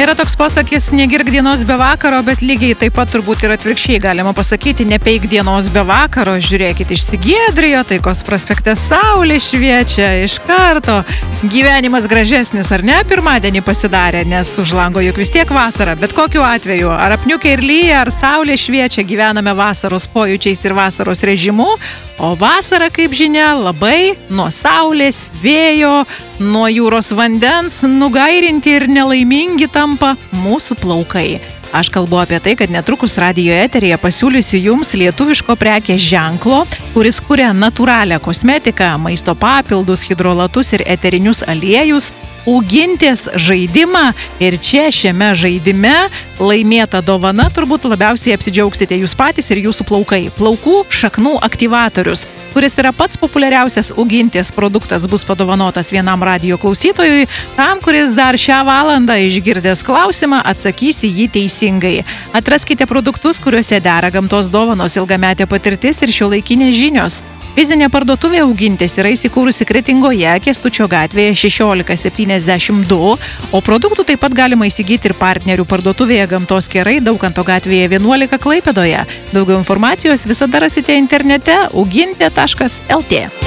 Yra toks posakis, negirk dienos be vakaro, bet lygiai taip pat turbūt ir atvirkščiai galima pasakyti, nepeik dienos be vakaro, žiūrėkit išsigiedrijo, Taikos prospekte saulė šviečia iš karto. Gyvenimas gražesnis, ar ne, pirmadienį pasidarė, nes už lango juk vis tiek vasara, bet kokiu atveju, ar apniukia ir lyja, ar saulė šviečia, gyvename vasaros pojūčiais ir vasaros režimu, o vasara, kaip žinia, labai nuo saulės, vėjo, nuo jūros vandens nugairinti ir nelaimingi tampa mūsų plaukai. Aš kalbu apie tai, kad netrukus radijo eteryje pasiūlysiu jums lietuviško prekės ženklo, kuris kuria natūralią kosmetiką, maisto papildus, hidrolatus ir eterinius aliejus, Ugintės žaidimą ir čia šiame žaidime laimėta dovana turbūt labiausiai apsidžiaugsite jūs patys ir jūsų plaukai. Plaukų šaknų aktyvatorius, kuris yra pats populiariausias Ugintės produktas, bus padovanotas vienam radijo klausytojui, tam, kuris dar šią valandą išgirdęs klausimą atsakys į jį teisingai. Atraskite produktus, kuriuose dera gamtos dovanos, ilgametė patirtis ir šiuolaikinės žinios. Fizinė parduotuvė Ugintės yra įsikūrusi Kretingoje, Kęstučio gatvėje 1672, o produktų taip pat galima įsigyti ir partnerių parduotuvėje Gamtos kerai Daukanto gatvėje 11 Klaipėdoje. Daugiau informacijos visada rasite internete ugintė.lt.